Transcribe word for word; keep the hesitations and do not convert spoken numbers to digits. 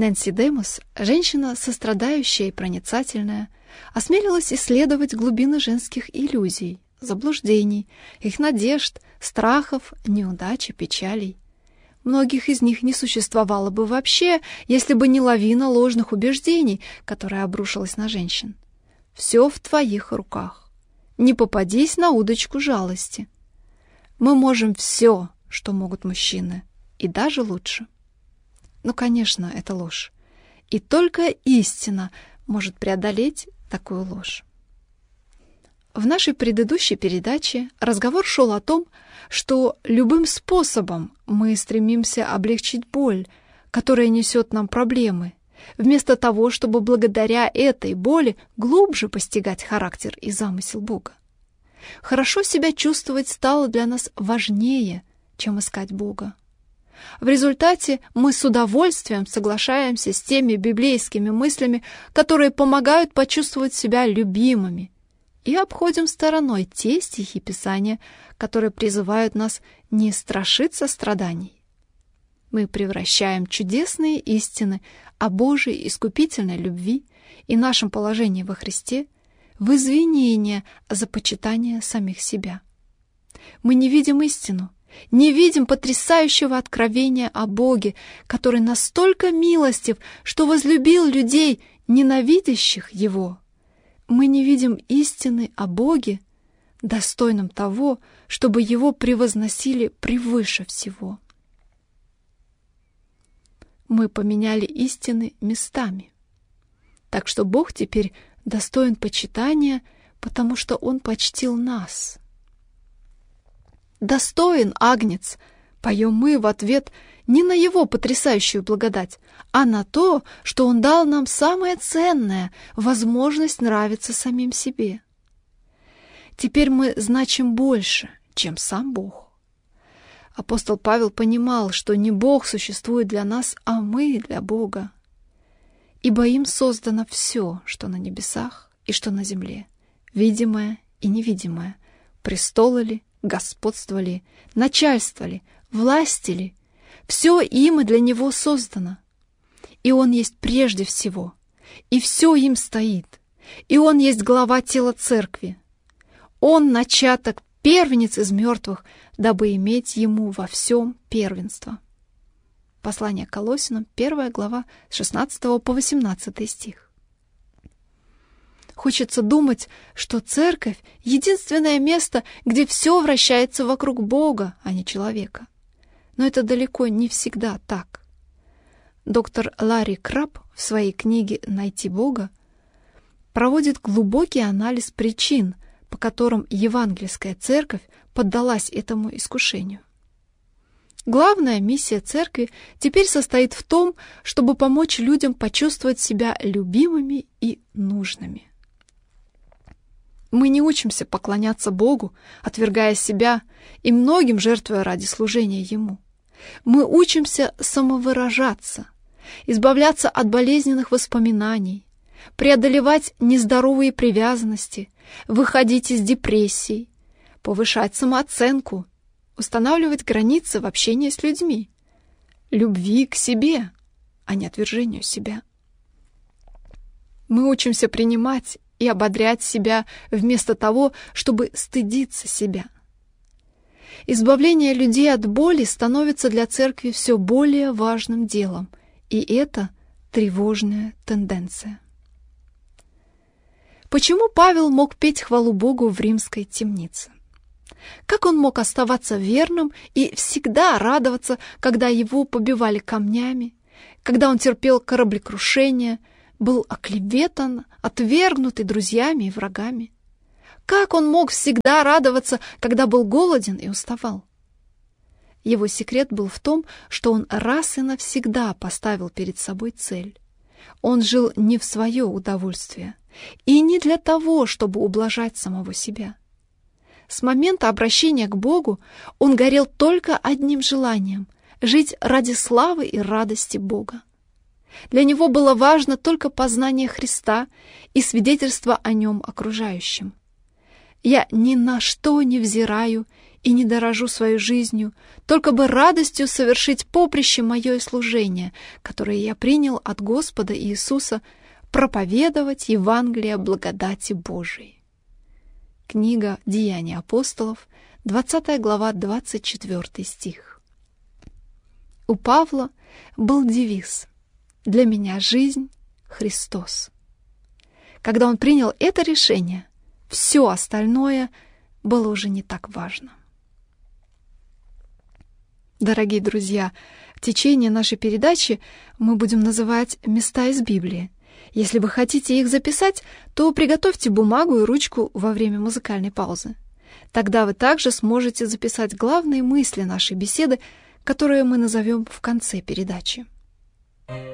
Нэнси Демус, женщина сострадающая и проницательная, осмелилась исследовать глубины женских иллюзий, заблуждений, их надежд, страхов, неудач и печалей. Многих из них не существовало бы вообще, если бы не лавина ложных убеждений, которая обрушилась на женщин. Все в твоих руках. Не попадись на удочку жалости. Мы можем все, что могут мужчины, и даже лучше. Ну, конечно, это ложь. И только истина может преодолеть такую ложь. В нашей предыдущей передаче разговор шел о том, что любым способом мы стремимся облегчить боль, которая несет нам проблемы, вместо того, чтобы благодаря этой боли глубже постигать характер и замысел Бога. Хорошо себя чувствовать стало для нас важнее, чем искать Бога. В результате мы с удовольствием соглашаемся с теми библейскими мыслями, которые помогают почувствовать себя любимыми, и обходим стороной те стихи Писания, которые призывают нас не страшиться страданий. Мы превращаем чудесные истины о Божьей искупительной любви и нашем положении во Христе в извинение за почитание самих себя. Мы не видим истину, не видим потрясающего откровения о Боге, который настолько милостив, что возлюбил людей, ненавидящих Его. Мы не видим истины о Боге, достойном того, чтобы Его превозносили превыше всего. Мы поменяли истины местами. Так что Бог теперь достоин почитания, потому что Он почтил нас. «Достоин, Агнец!» — поем мы в ответ не на Его потрясающую благодать, а на то, что Он дал нам самое ценное — возможность нравиться самим себе. Теперь мы значим больше, чем сам Бог. Апостол Павел понимал, что не Бог существует для нас, а мы для Бога. Ибо им создано все, что на небесах и что на земле, видимое и невидимое, престолы ли, господство ли, начальство ли, власти ли, все им и для Него создано. И Он есть прежде всего, и все им стоит, и Он есть глава тела церкви. Он начаток, первенец из мертвых, дабы иметь Ему во всем первенство. Послание к Колоссянам, первая глава, с шестнадцатого по восемнадцатый стих. Хочется думать, что церковь — единственное место, где все вращается вокруг Бога, а не человека. Но это далеко не всегда так. Доктор Ларри Крабб в своей книге «Найти Бога» проводит глубокий анализ причин, по которым евангельская церковь поддалась этому искушению. Главная миссия церкви теперь состоит в том, чтобы помочь людям почувствовать себя любимыми и нужными. Мы не учимся поклоняться Богу, отвергая себя и многим жертвуя ради служения Ему. Мы учимся самовыражаться, избавляться от болезненных воспоминаний, преодолевать нездоровые привязанности, выходить из депрессий, повышать самооценку, устанавливать границы в общении с людьми, любви к себе, а не отвержению себя. Мы учимся принимать и ободрять себя вместо того, чтобы стыдиться себя. Избавление людей от боли становится для церкви все более важным делом, и это тревожная тенденция. Почему Павел мог петь хвалу Богу в римской темнице? Как он мог оставаться верным и всегда радоваться, когда его побивали камнями, когда он терпел кораблекрушение, был оклеветан, отвергнутый друзьями и врагами? Как он мог всегда радоваться, когда был голоден и уставал? Его секрет был в том, что он раз и навсегда поставил перед собой цель. Он жил не в свое удовольствие и не для того, чтобы ублажать самого себя. С момента обращения к Богу он горел только одним желанием — жить ради славы и радости Бога. Для него было важно только познание Христа и свидетельство о Нем окружающим. Я ни на что не взираю и не дорожу своей жизнью, только бы радостью совершить поприще мое служение, которое я принял от Господа Иисуса, проповедовать Евангелие благодати Божией». Книга «Деяния апостолов», двадцатая глава, двадцать четвёртый стих. У Павла был девиз «Для меня жизнь — Христос». Когда он принял это решение, все остальное было уже не так важно. Дорогие друзья, в течение нашей передачи мы будем называть места из Библии. Если вы хотите их записать, то приготовьте бумагу и ручку во время музыкальной паузы. Тогда вы также сможете записать главные мысли нашей беседы, которые мы назовем в конце передачи.